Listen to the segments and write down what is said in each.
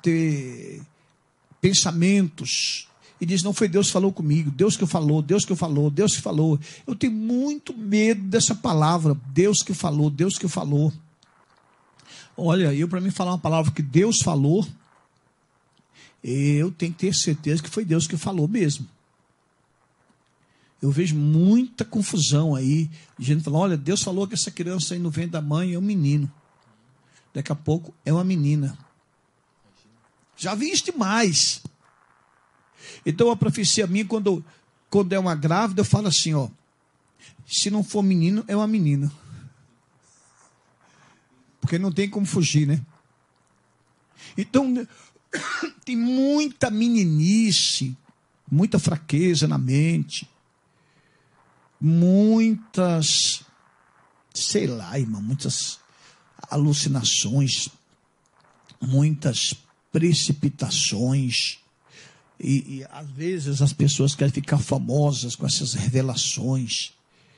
ter pensamentos e diz, não foi Deus que falou comigo, Deus que falou, Deus que falou, Deus que falou. Eu tenho muito medo dessa palavra, Deus que falou, Deus que falou. Olha, para mim falar uma palavra que Deus falou, eu tenho que ter certeza que foi Deus que falou mesmo. Eu vejo muita confusão aí, gente falando, olha, Deus falou que essa criança aí no ventre da mãe é um menino. Daqui a pouco é uma menina. Já vi isso demais. Então a profecia minha, quando é uma grávida, eu falo assim, ó, se não for menino, é uma menina. Porque não tem como fugir, né? Então, tem muita meninice, muita fraqueza na mente, muitas, sei lá, irmão, muitas alucinações, muitas precipitações, e às vezes as pessoas querem ficar famosas com essas revelações.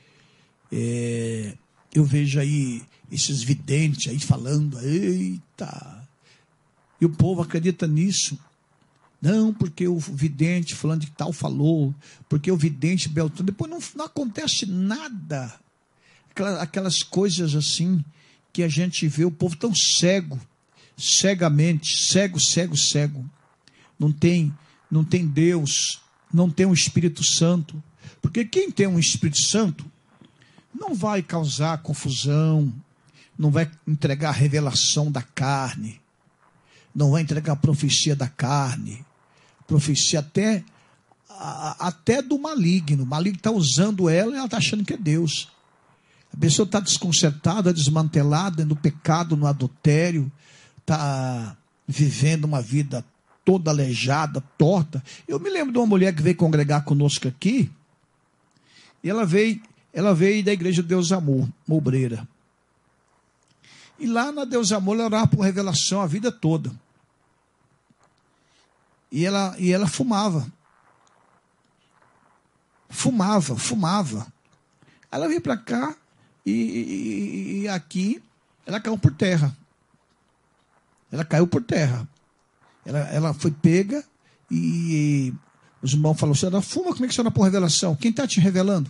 Eu vejo aí esses videntes aí falando, eita, e o povo acredita nisso. Não, porque o vidente fulano de tal falou, porque o vidente Beltrano, depois não acontece nada. Aquelas coisas assim, que a gente vê o povo tão cego, cegamente, cego. Não tem Deus, não tem o Espírito Santo. Porque quem tem um Espírito Santo não vai causar confusão, não vai entregar a revelação da carne, não vai entregar a profecia da carne, profecia até do maligno. O maligno está usando ela e ela está achando que é Deus. A pessoa está desconcertada, desmantelada no pecado, no adultério, está vivendo uma vida toda aleijada, torta. Eu me lembro de uma mulher que veio congregar conosco aqui, e ela veio da igreja Deus Amor, Mobreira. E lá na Deus Amor, ela orava por revelação a vida toda. E ela fumava. Ela veio para cá e aqui ela caiu por terra. Ela foi pega e os irmãos falaram, senhora fuma, como é que a senhora por revelação? Quem está te revelando?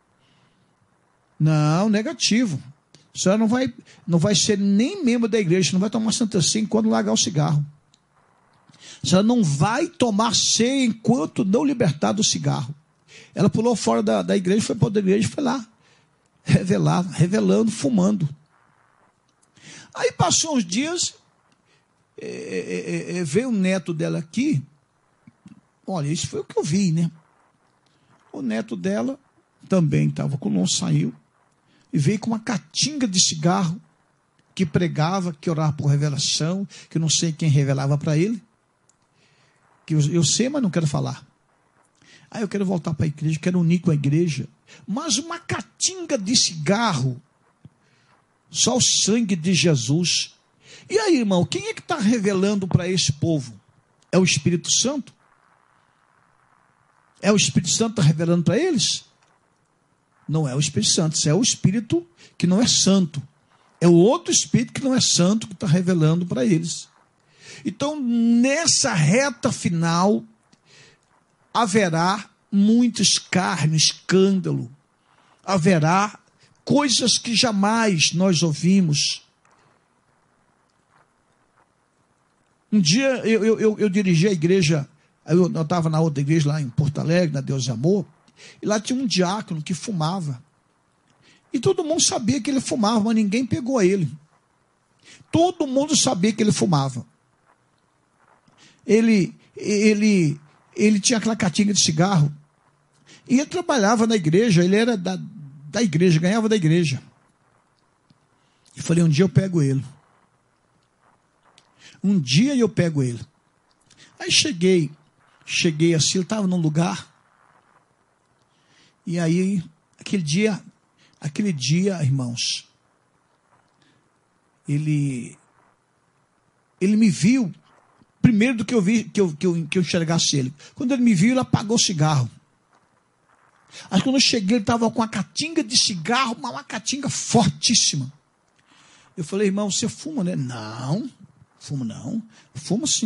Não, negativo. A senhora não vai ser nem membro da igreja, não vai tomar Santa Ceia enquanto largar o cigarro. A senhora não vai tomar ceia enquanto não libertar do cigarro. Ela pulou fora da igreja, foi para outra igreja e foi lá, revelando, fumando. Aí passou uns dias, veio o neto dela aqui. Olha, isso foi o que eu vi, né? O neto dela também estava com o não saiu. E veio com uma catinga de cigarro, que pregava, que orava por revelação, que eu não sei quem revelava para ele. Que eu sei, mas não quero falar. Aí eu quero voltar para a igreja, quero unir com a igreja. Mas uma catinga de cigarro, só o sangue de Jesus. E aí, irmão, quem é que está revelando para esse povo? É o Espírito Santo? É o Espírito Santo que está revelando para eles? Não é o Espírito Santo, isso é o Espírito que não é santo. É o outro Espírito que não é santo que está revelando para eles. Então, nessa reta final, haverá muito escárnio, escândalo. Haverá coisas que jamais nós ouvimos. Um dia eu dirigi a igreja, eu estava na outra igreja lá em Porto Alegre, na Deus e Amor, e lá tinha um diácono que fumava. E todo mundo sabia que ele fumava, mas ninguém pegou ele. Todo mundo sabia que ele fumava. Ele tinha aquela catinga de cigarro. E ele trabalhava na igreja, ele era da igreja, ganhava da igreja. E falei, um dia eu pego ele. Um dia eu pego ele. Aí cheguei assim, ele estava num lugar. E aí, aquele dia, irmãos, ele me viu, primeiro do que eu vi, que eu enxergasse ele. Quando ele me viu, ele apagou o cigarro. Aí quando eu cheguei, ele estava com uma catinga de cigarro, uma catinga fortíssima. Eu falei, irmão, você fuma, né? Não, fumo não. Fumo sim.